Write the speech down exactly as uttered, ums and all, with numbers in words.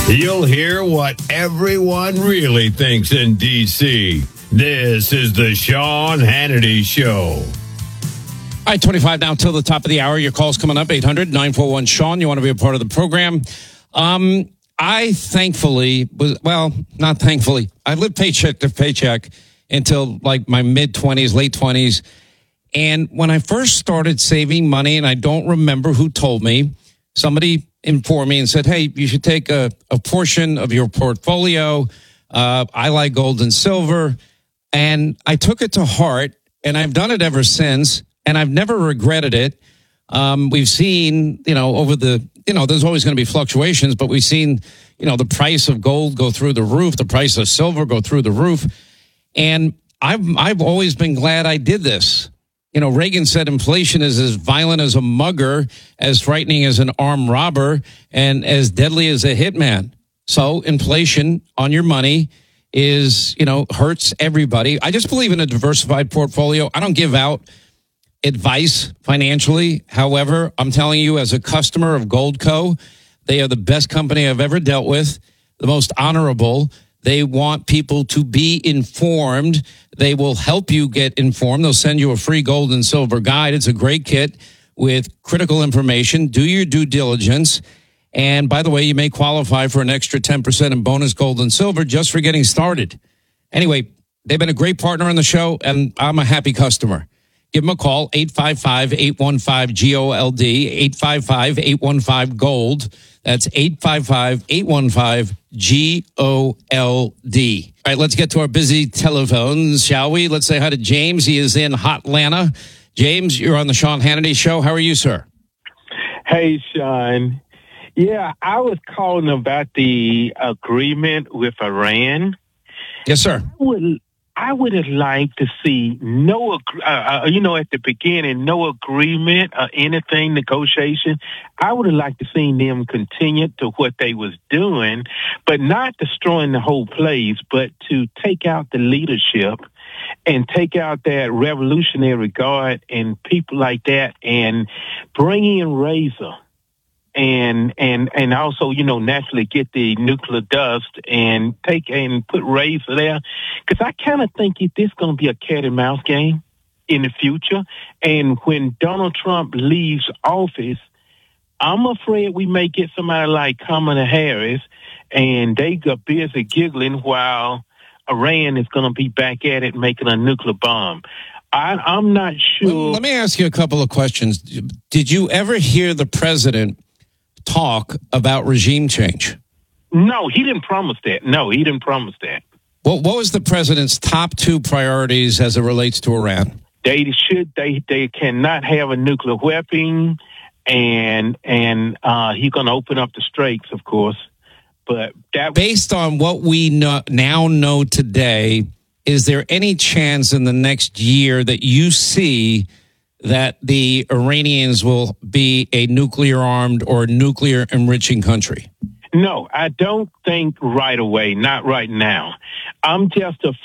You'll hear what everyone really thinks in D C. This is the Sean Hannity Show. All right, twenty-five now till the top of the hour. Your call's coming up, eight hundred nine four one Sean. You want to be a part of the program. Um, I thankfully, was well, not thankfully, I lived paycheck to paycheck until like my mid-twenties, late twenties. And when I first started saving money, and I don't remember who told me, somebody informed me and said, hey, you should take a, a portion of your portfolio. Uh, I like gold and silver. And I took it to heart, and I've done it ever since, and I've never regretted it. Um, we've seen, you know, over the, you know, there's always going to be fluctuations, but we've seen, you know, the price of gold go through the roof, the price of silver go through the roof. And I've, I've always been glad I did this. You know, Reagan said inflation is as violent as a mugger, as frightening as an armed robber, and as deadly as a hitman. So inflation on your money is, you know, hurts everybody. I just believe in a diversified portfolio. I don't give out advice financially. However, I'm telling you, as a customer of Goldco, they are the best company I've ever dealt with, the most honorable. They want people to be informed. They will help you get informed. They'll send you a free gold and silver guide. It's a great kit with critical information. Do your due diligence. And by the way, you may qualify for an extra ten percent in bonus gold and silver just for getting started. Anyway, they've been a great partner on the show, and I'm a happy customer. Give them a call, eight five five, eight one five, G O L D, eight five five, eight one five, GOLD. That's eight five five, eight one five, G O L D. All right, let's get to our busy telephones, shall we? Let's say hi to James. He is in Hotlanta. James, you're on the Sean Hannity Show. How are you, sir? Hey, Sean. Yeah, I was calling about the agreement with Iran. Yes, sir. I would, I would have liked to see no, uh, you know, at the beginning, no agreement or anything, negotiation. I would have liked to see them continue to what they was doing, but not destroying the whole place, but to take out the leadership and take out that Revolutionary Guard and people like that and bring in Razor. And, and, and also, you know, naturally get the nuclear dust and take and put Razor there. Cause I kind of think it, this going to be a cat and mouse game in the future. And when Donald Trump leaves office, I'm afraid we may get somebody like Kamala Harris and they got busy giggling while Iran is going to be back at it making a nuclear bomb. I, I'm not sure. Well, let me ask you a couple of questions. Did you ever hear the president talk about regime change? No, he didn't promise that. No, he didn't promise that. Well, what was the president's top two priorities as it relates to Iran? They should. They they cannot have a nuclear weapon, and and uh, he's going to open up the straits, of course. But that, based on what we know, now know today, is there any chance in the next year that you see that the Iranians will be a nuclear-armed or nuclear-enriching country? No, I don't think right away, not right now. I'm just afraid